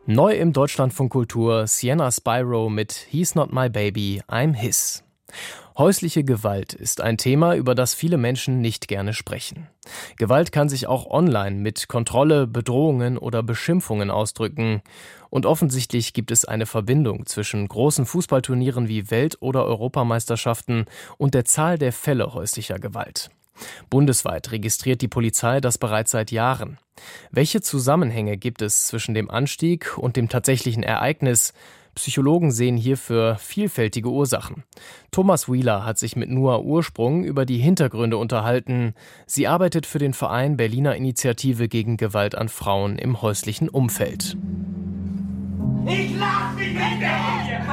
Neu im Deutschlandfunk Kultur Sienna Spyro mit He's Not My Baby, I'm His. Häusliche Gewalt ist ein Thema, über das viele Menschen nicht gerne sprechen. Gewalt kann sich auch online mit Kontrolle, Bedrohungen oder Beschimpfungen ausdrücken. Und offensichtlich gibt es eine Verbindung zwischen großen Fußballturnieren wie Welt- oder Europameisterschaften und der Zahl der Fälle häuslicher Gewalt. Bundesweit registriert die Polizei das bereits seit Jahren. Welche Zusammenhänge gibt es zwischen dem Anstieg und dem tatsächlichen Ereignis? Psychologen sehen hierfür vielfältige Ursachen. Thomas Wheeler hat sich mit Noah Ursprung über die Hintergründe unterhalten. Sie arbeitet für den Verein Berliner Initiative gegen Gewalt an Frauen im häuslichen Umfeld. Ich lass mich nicht mehr!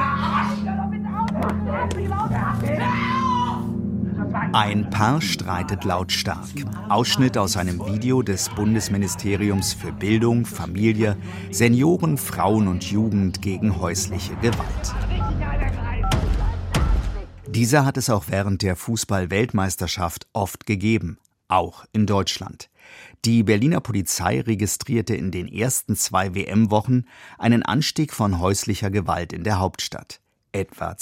Ein Paar streitet lautstark. Ausschnitt aus einem Video des Bundesministeriums für Bildung, Familie, Senioren, Frauen und Jugend gegen häusliche Gewalt. Diese hat es auch während der Fußball-Weltmeisterschaft oft gegeben, auch in Deutschland. Die Berliner Polizei registrierte in den ersten 2 WM-Wochen einen Anstieg von häuslicher Gewalt in der Hauptstadt. Etwa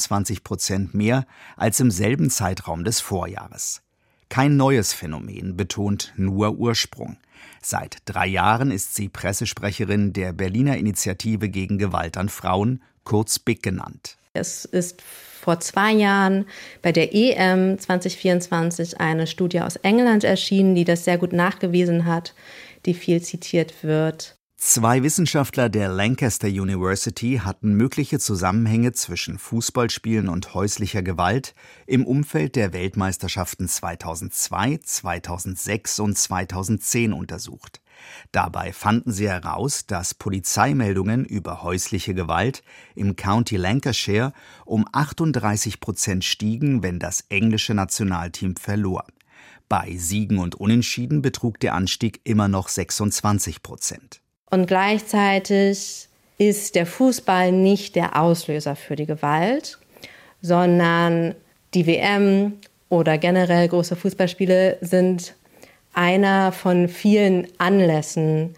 22% mehr als im selben Zeitraum des Vorjahres. Kein neues Phänomen, betont Noah Ursprung. Seit 3 Jahren ist sie Pressesprecherin der Berliner Initiative gegen Gewalt an Frauen, kurz BIG genannt. Es ist vor 2 Jahren bei der EM 2024 eine Studie aus England erschienen, die das sehr gut nachgewiesen hat, die viel zitiert wird. 2 Wissenschaftler der Lancaster University hatten mögliche Zusammenhänge zwischen Fußballspielen und häuslicher Gewalt im Umfeld der Weltmeisterschaften 2002, 2006 und 2010 untersucht. Dabei fanden sie heraus, dass Polizeimeldungen über häusliche Gewalt im County Lancashire um 38% stiegen, wenn das englische Nationalteam verlor. Bei Siegen und Unentschieden betrug der Anstieg immer noch 26%. Und gleichzeitig ist der Fußball nicht der Auslöser für die Gewalt, sondern die WM oder generell große Fußballspiele sind einer von vielen Anlässen,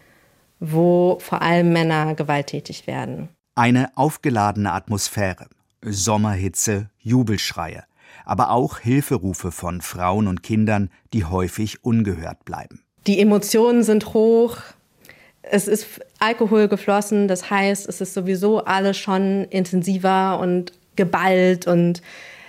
wo vor allem Männer gewalttätig werden. Eine aufgeladene Atmosphäre, Sommerhitze, Jubelschreie, aber auch Hilferufe von Frauen und Kindern, die häufig ungehört bleiben. Die Emotionen sind hoch. Es ist Alkohol geflossen, das heißt, es ist sowieso alles schon intensiver und geballt und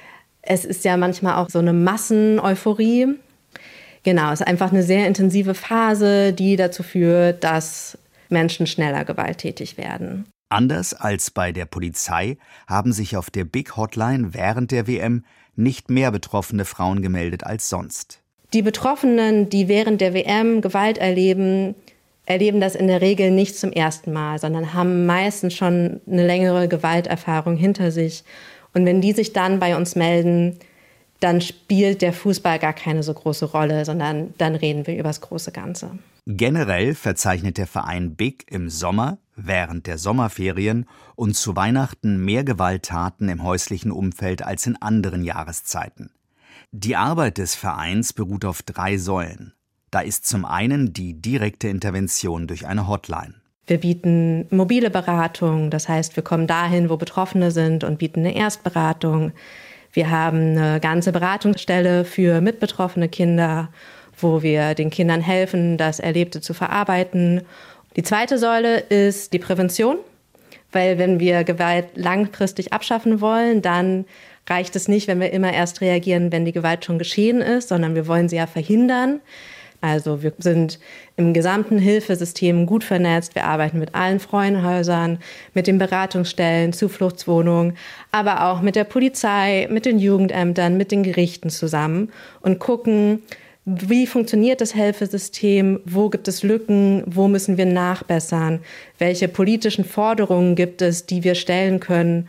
es ist ja manchmal auch so eine Masseneuphorie. Genau, es ist einfach eine sehr intensive Phase, die dazu führt, dass Menschen schneller gewalttätig werden. Anders als bei der Polizei haben sich auf der Big Hotline während der WM nicht mehr betroffene Frauen gemeldet als sonst. Die Betroffenen, die während der WM Gewalt erleben das in der Regel nicht zum ersten Mal, sondern haben meistens schon eine längere Gewalterfahrung hinter sich. Und wenn die sich dann bei uns melden, dann spielt der Fußball gar keine so große Rolle, sondern dann reden wir über das große Ganze. Generell verzeichnet der Verein BIG im Sommer, während der Sommerferien und zu Weihnachten mehr Gewalttaten im häuslichen Umfeld als in anderen Jahreszeiten. Die Arbeit des Vereins beruht auf 3 Säulen. Da ist zum einen die direkte Intervention durch eine Hotline. Wir bieten mobile Beratung, das heißt, wir kommen dahin, wo Betroffene sind und bieten eine Erstberatung. Wir haben eine ganze Beratungsstelle für mitbetroffene Kinder, wo wir den Kindern helfen, das Erlebte zu verarbeiten. Die zweite Säule ist die Prävention, weil wenn wir Gewalt langfristig abschaffen wollen, dann reicht es nicht, wenn wir immer erst reagieren, wenn die Gewalt schon geschehen ist, sondern wir wollen sie ja verhindern. Also wir sind im gesamten Hilfesystem gut vernetzt. Wir arbeiten mit allen Frauenhäusern, mit den Beratungsstellen, Zufluchtswohnungen, aber auch mit der Polizei, mit den Jugendämtern, mit den Gerichten zusammen und gucken, wie funktioniert das Hilfesystem, wo gibt es Lücken, wo müssen wir nachbessern, welche politischen Forderungen gibt es, die wir stellen können,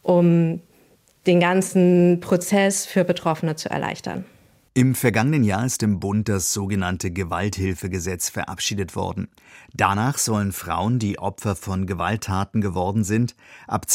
um den ganzen Prozess für Betroffene zu erleichtern. Im vergangenen Jahr ist im Bund das sogenannte Gewalthilfegesetz verabschiedet worden. Danach sollen Frauen, die Opfer von Gewalttaten geworden sind, ab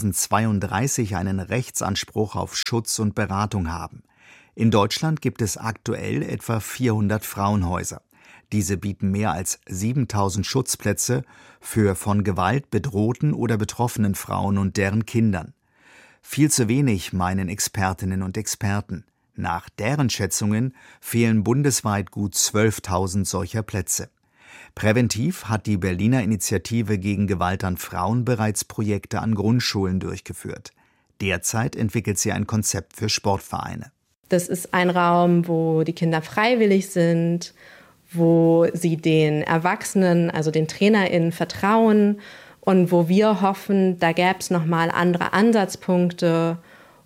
2032 einen Rechtsanspruch auf Schutz und Beratung haben. In Deutschland gibt es aktuell etwa 400 Frauenhäuser. Diese bieten mehr als 7.000 Schutzplätze für von Gewalt bedrohten oder betroffenen Frauen und deren Kindern. Viel zu wenig, meinen Expertinnen und Experten. Nach deren Schätzungen fehlen bundesweit gut 12.000 solcher Plätze. Präventiv hat die Berliner Initiative gegen Gewalt an Frauen bereits Projekte an Grundschulen durchgeführt. Derzeit entwickelt sie ein Konzept für Sportvereine. Das ist ein Raum, wo die Kinder freiwillig sind, wo sie den Erwachsenen, also den TrainerInnen, vertrauen und wo wir hoffen, da gäbe es nochmal andere Ansatzpunkte,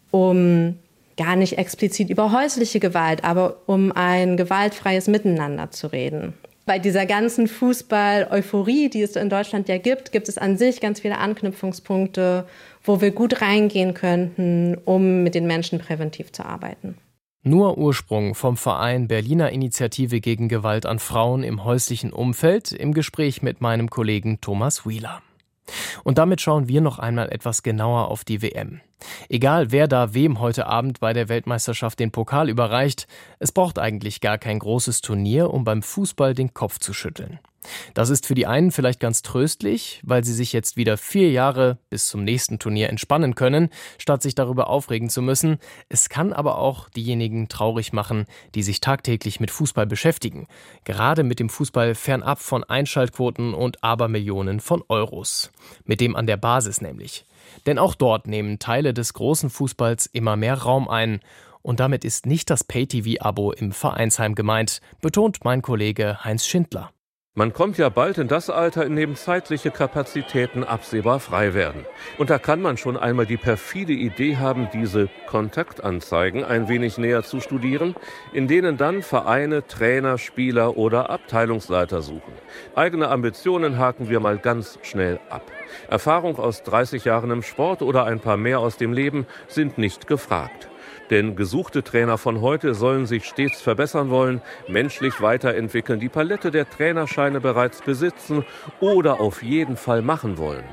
um gar nicht explizit über häusliche Gewalt, aber um ein gewaltfreies Miteinander zu reden. Bei dieser ganzen Fußball-Euphorie, die es in Deutschland ja gibt es an sich ganz viele Anknüpfungspunkte, wo wir gut reingehen könnten, um mit den Menschen präventiv zu arbeiten. Nur Ursprung vom Verein Berliner Initiative gegen Gewalt an Frauen im häuslichen Umfeld im Gespräch mit meinem Kollegen Thomas Wheeler. Und damit schauen wir noch einmal etwas genauer auf die WM. Egal, wer da wem heute Abend bei der Weltmeisterschaft den Pokal überreicht, es braucht eigentlich gar kein großes Turnier, um beim Fußball den Kopf zu schütteln. Das ist für die einen vielleicht ganz tröstlich, weil sie sich jetzt wieder 4 Jahre bis zum nächsten Turnier entspannen können, statt sich darüber aufregen zu müssen. Es kann aber auch diejenigen traurig machen, die sich tagtäglich mit Fußball beschäftigen. Gerade mit dem Fußball fernab von Einschaltquoten und Abermillionen von Euros. Mit dem an der Basis nämlich. Denn auch dort nehmen Teile des großen Fußballs immer mehr Raum ein. Und damit ist nicht das Pay-TV-Abo im Vereinsheim gemeint, betont mein Kollege Heinz Schindler. Man kommt ja bald in das Alter, in dem zeitliche Kapazitäten absehbar frei werden. Und da kann man schon einmal die perfide Idee haben, diese Kontaktanzeigen ein wenig näher zu studieren, in denen dann Vereine, Trainer, Spieler oder Abteilungsleiter suchen. Eigene Ambitionen haken wir mal ganz schnell ab. Erfahrung aus 30 Jahren im Sport oder ein paar mehr aus dem Leben sind nicht gefragt. Denn gesuchte Trainer von heute sollen sich stets verbessern wollen, menschlich weiterentwickeln, die Palette der Trainerscheine bereits besitzen oder auf jeden Fall machen wollen.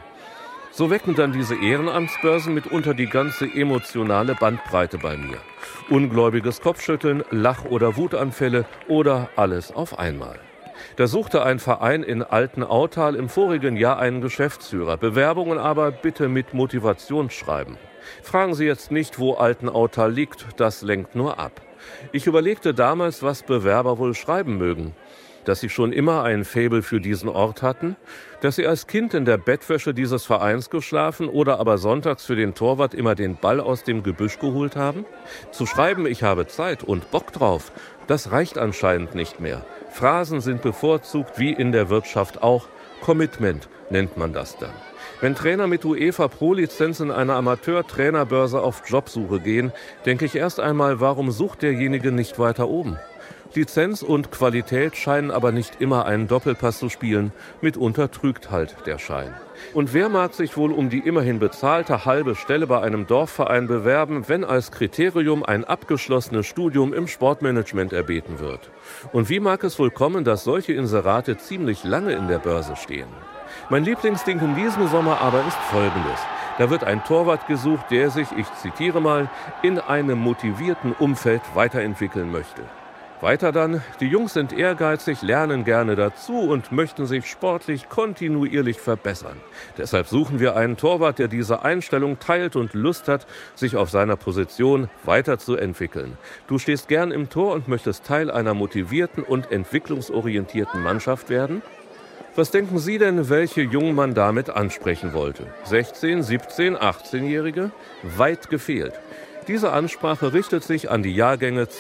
So wecken dann diese Ehrenamtsbörsen mitunter die ganze emotionale Bandbreite bei mir. Ungläubiges Kopfschütteln, Lach- oder Wutanfälle oder alles auf einmal. Da suchte ein Verein in Altenautal im vorigen Jahr einen Geschäftsführer. Bewerbungen aber bitte mit Motivationsschreiben. Fragen Sie jetzt nicht, wo Altenautal liegt, das lenkt nur ab. Ich überlegte damals, was Bewerber wohl schreiben mögen. Dass sie schon immer ein Faible für diesen Ort hatten, dass sie als Kind in der Bettwäsche dieses Vereins geschlafen oder aber sonntags für den Torwart immer den Ball aus dem Gebüsch geholt haben. Zu schreiben, ich habe Zeit und Bock drauf, das reicht anscheinend nicht mehr. Phrasen sind bevorzugt, wie in der Wirtschaft auch. Commitment nennt man das dann. Wenn Trainer mit UEFA-Pro-Lizenz in einer Amateur-Trainerbörse auf Jobsuche gehen, denke ich erst einmal, warum sucht derjenige nicht weiter oben? Lizenz und Qualität scheinen aber nicht immer einen Doppelpass zu spielen, mitunter trügt halt der Schein. Und wer mag sich wohl um die immerhin bezahlte halbe Stelle bei einem Dorfverein bewerben, wenn als Kriterium ein abgeschlossenes Studium im Sportmanagement erbeten wird? Und wie mag es wohl kommen, dass solche Inserate ziemlich lange in der Börse stehen? Mein Lieblingsding in diesem Sommer aber ist folgendes. Da wird ein Torwart gesucht, der sich, ich zitiere mal, in einem motivierten Umfeld weiterentwickeln möchte. Weiter dann, die Jungs sind ehrgeizig, lernen gerne dazu und möchten sich sportlich kontinuierlich verbessern. Deshalb suchen wir einen Torwart, der diese Einstellung teilt und Lust hat, sich auf seiner Position weiterzuentwickeln. Du stehst gern im Tor und möchtest Teil einer motivierten und entwicklungsorientierten Mannschaft werden? Was denken Sie denn, welche Jungen man damit ansprechen wollte? 16-, 17-, 18-Jährige? Weit gefehlt. Diese Ansprache richtet sich an die Jahrgänge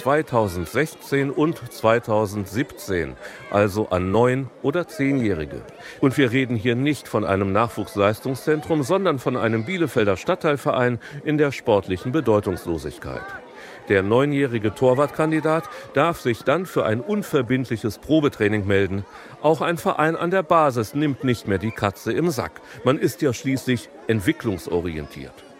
2016 und 2017, also an 9- oder 10-Jährige. Und wir reden hier nicht von einem Nachwuchsleistungszentrum, sondern von einem Bielefelder Stadtteilverein in der sportlichen Bedeutungslosigkeit. Der 9-jährige Torwartkandidat darf sich dann für ein unverbindliches Probetraining melden. Auch ein Verein an der Basis nimmt nicht mehr die Katze im Sack. Man ist ja schließlich entwicklungsorientiert.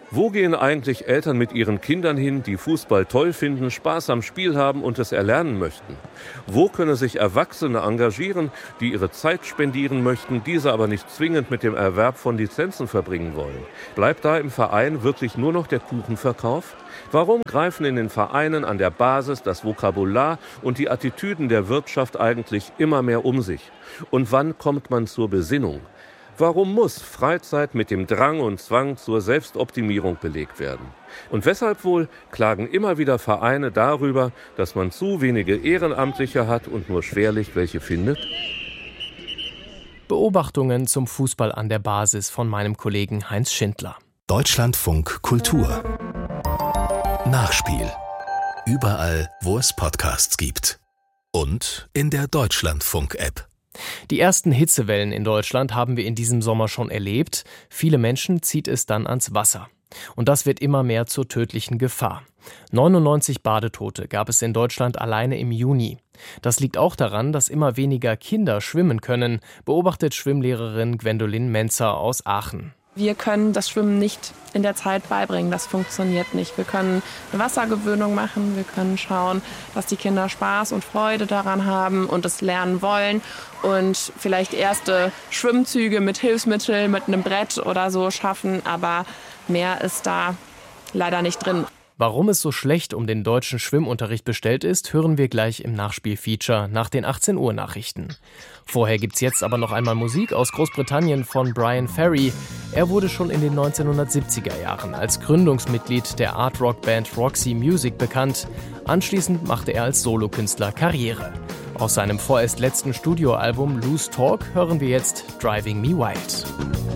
Wo gehen eigentlich Eltern mit ihren Kindern hin, die Fußball toll finden, Spaß am Spiel haben und es erlernen möchten? Wo können sich Erwachsene engagieren, die ihre Zeit spendieren möchten, diese aber nicht zwingend mit dem Erwerb von Lizenzen verbringen wollen? Bleibt da im Verein wirklich nur noch der Kuchenverkauf? Warum greifen in den Vereinen an der Basis das Vokabular und die Attitüden der Wirtschaft eigentlich immer mehr um sich? Und wann kommt man zur Besinnung? Warum muss Freizeit mit dem Drang und Zwang zur Selbstoptimierung belegt werden? Und weshalb wohl klagen immer wieder Vereine darüber, dass man zu wenige Ehrenamtliche hat und nur schwerlich welche findet? Beobachtungen zum Fußball an der Basis von meinem Kollegen Heinz Schindler. Deutschlandfunk Kultur. Nachspiel. Überall, wo es Podcasts gibt. Und in der Deutschlandfunk-App. Die ersten Hitzewellen in Deutschland haben wir in diesem Sommer schon erlebt. Viele Menschen zieht es dann ans Wasser. Und das wird immer mehr zur tödlichen Gefahr. 99 Badetote gab es in Deutschland alleine im Juni. Das liegt auch daran, dass immer weniger Kinder schwimmen können, beobachtet Schwimmlehrerin Gwendolyn Menzer aus Aachen. Wir können das Schwimmen nicht in der Zeit beibringen, das funktioniert nicht. Wir können eine Wassergewöhnung machen, wir können schauen, dass die Kinder Spaß und Freude daran haben und es lernen wollen und vielleicht erste Schwimmzüge mit Hilfsmitteln, mit einem Brett oder so schaffen, aber mehr ist da leider nicht drin. Warum es so schlecht um den deutschen Schwimmunterricht bestellt ist, hören wir gleich im Nachspiel-Feature nach den 18 Uhr Nachrichten. Vorher gibt's jetzt aber noch einmal Musik aus Großbritannien von Brian Ferry. Er wurde schon in den 1970er Jahren als Gründungsmitglied der Art-Rock-Band Roxy Music bekannt. Anschließend machte er als Solokünstler Karriere. Aus seinem vorerst letzten Studioalbum Loose Talk hören wir jetzt Driving Me Wild.